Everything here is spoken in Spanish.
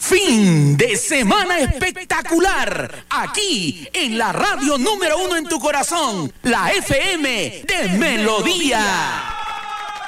Fin de semana espectacular, aquí en la radio número 1 en tu corazón, la FM de Melodía.